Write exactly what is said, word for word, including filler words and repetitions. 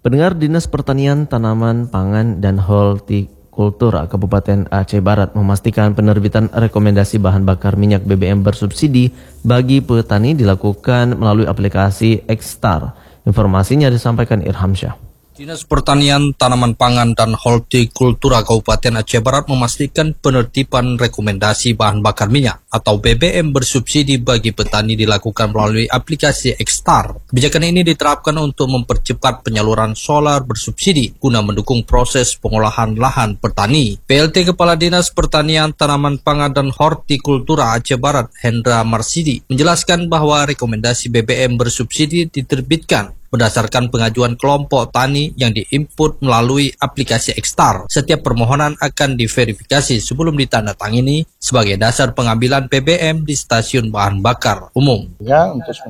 Pendengar, Dinas Pertanian, Tanaman Pangan, dan Hortikultura Kabupaten Aceh Barat memastikan penerbitan rekomendasi bahan bakar minyak B B M bersubsidi bagi petani dilakukan melalui aplikasi X-Star. Informasinya disampaikan Irham Syah. Dinas Pertanian, Tanaman Pangan, dan Hortikultura Kabupaten Aceh Barat memastikan penertiban rekomendasi bahan bakar minyak atau B B M bersubsidi bagi petani dilakukan melalui aplikasi X-Star. Kebijakan ini diterapkan untuk mempercepat penyaluran solar bersubsidi guna mendukung proses pengolahan lahan petani. P L T Kepala Dinas Pertanian, Tanaman Pangan, dan Hortikultura Aceh Barat, Hendra Marsidi, menjelaskan bahwa rekomendasi B B M bersubsidi diterbitkan berdasarkan pengajuan kelompok tani yang diinput melalui aplikasi X-Star. Setiap permohonan akan diverifikasi sebelum ditandatangani sebagai dasar pengambilan B B M di stasiun bahan bakar umum. Ya, untuk